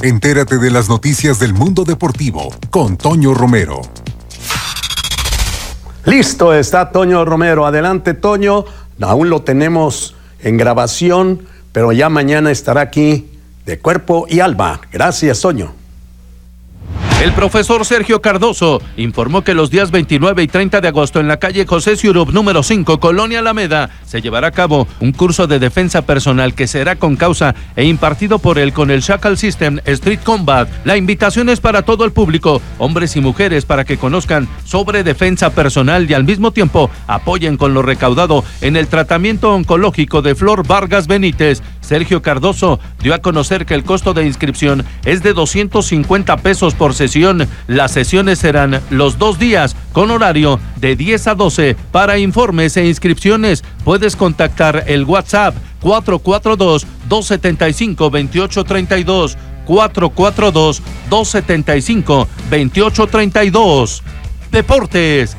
Entérate de las noticias del mundo deportivo con Toño Romero. Listo está Toño Romero. Adelante, Toño. Aún lo tenemos en grabación, pero ya mañana estará aquí de cuerpo y alma. Gracias, Toño. El profesor Sergio Cardoso informó que los días 29 y 30 de agosto en la calle José Ciurup, número 5, Colonia Alameda, se llevará a cabo un curso de defensa personal que será con causa e impartido por él con el Shackle System Street Combat. La invitación es para todo el público, hombres y mujeres, para que conozcan sobre defensa personal y al mismo tiempo apoyen con lo recaudado en el tratamiento oncológico de Flor Vargas Benítez. Sergio Cardoso dio a conocer que el costo de inscripción es de 250 pesos por sesión. Las sesiones serán los 2 días con horario de 10 a 12. Para informes e inscripciones puedes contactar el WhatsApp 442-275-2832, 442-275-2832. Deportes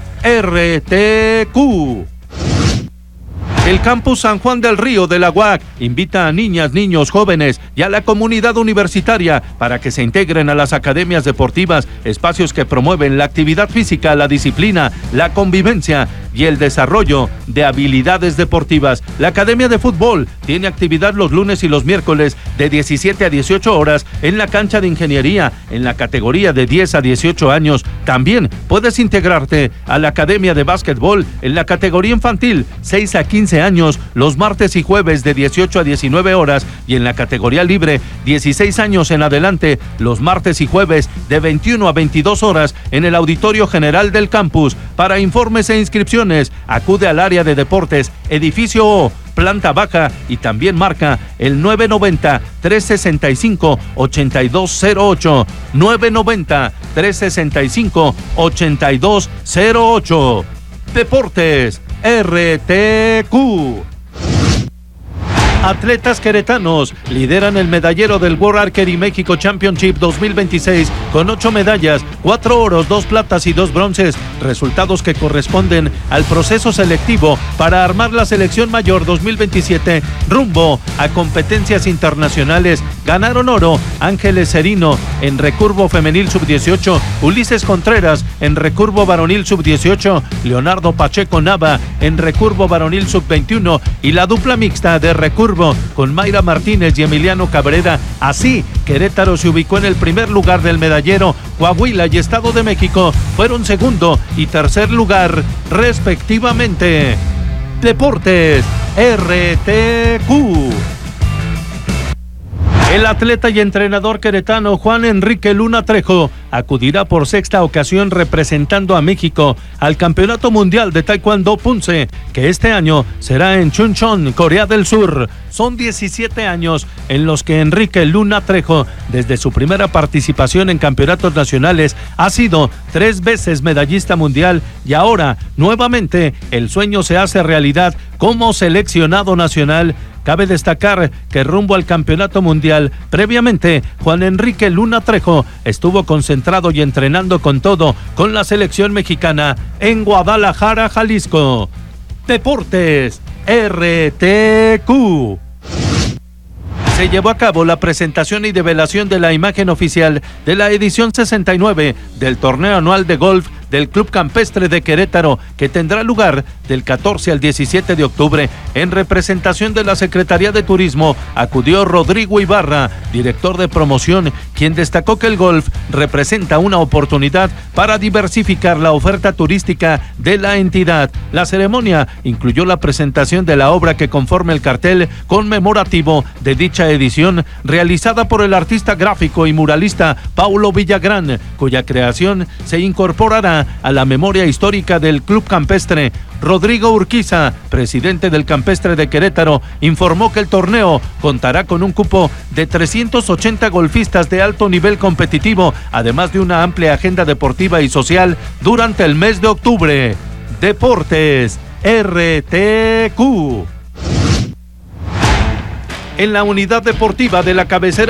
RTQ. El Campus San Juan del Río de la UAC invita a niñas, niños, jóvenes y a la comunidad universitaria para que se integren a las academias deportivas, espacios que promueven la actividad física, la disciplina, la convivencia y el desarrollo de habilidades deportivas. La Academia de Fútbol tiene actividad los lunes y los miércoles de 17 a 18 horas en la cancha de ingeniería en la categoría de 10 a 18 años. También puedes integrarte a la Academia de Básquetbol en la categoría infantil 6 a 15 años los martes y jueves de 18 a 19 horas y en la categoría libre 16 años en adelante los martes y jueves de 21 a 22 horas en el Auditorio General del campus. Para informes e inscripciones acude al área de deportes, edificio O, planta baja, y también marca el 990-365-8208, 990-365-8208. Deportes RTQ. Atletas queretanos lideran el medallero del World Archery México Championship 2026 con 8 medallas, 4 oros, 2 platas y 2 bronces, resultados que corresponden al proceso selectivo para armar la selección mayor 2027 rumbo a competencias internacionales. Ganaron oro Ángeles Serino en recurvo femenil sub-18, Ulises Contreras en recurvo varonil sub-18, Leonardo Pacheco Nava en recurvo varonil sub-21 y la dupla mixta de recurvo con Mayra Martínez y Emiliano Cabrera. Así, Querétaro se ubicó en el primer lugar del medallero. Coahuila y Estado de México fueron segundo y tercer lugar, respectivamente. Deportes RTQ. El atleta y entrenador queretano Juan Enrique Luna Trejo acudirá por 6ª ocasión representando a México al Campeonato Mundial de Taekwondo Punce, que este año será en Chuncheon, Corea del Sur. Son 17 años en los que Enrique Luna Trejo, desde su primera participación en campeonatos nacionales, ha sido 3 veces medallista mundial y ahora, nuevamente, el sueño se hace realidad como seleccionado nacional. Cabe destacar que rumbo al Campeonato Mundial, previamente, Juan Enrique Luna Trejo estuvo concentrado y entrenando con todo con la selección mexicana en Guadalajara, Jalisco. Deportes RTQ. Se llevó a cabo la presentación y develación de la imagen oficial de la edición 69 del torneo anual de golf del Club Campestre de Querétaro, que tendrá lugar del 14 al 17 de octubre. En representación de la Secretaría de Turismo, acudió Rodrigo Ibarra, director de promoción, quien destacó que el golf representa una oportunidad para diversificar la oferta turística de la entidad. La ceremonia incluyó la presentación de la obra que conforma el cartel conmemorativo de dicha edición, realizada por el artista gráfico y muralista Paulo Villagrán, cuya creación se incorporará a la memoria histórica del Club Campestre. Rodrigo Urquiza, presidente del Campestre de Querétaro, informó que el torneo contará con un cupo de 380 golfistas de alto nivel competitivo, además de una amplia agenda deportiva y social durante el mes de octubre. Deportes RTQ. En la unidad deportiva de la cabecera